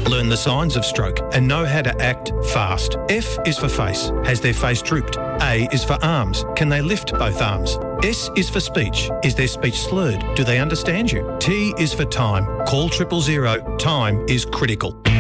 Learn the signs of stroke and know how to act fast. F is for face. Has their face drooped? A is for arms. Can they lift both arms? S is for speech. Is their speech slurred? Do they understand you? T is for time. Call 000. Time is critical.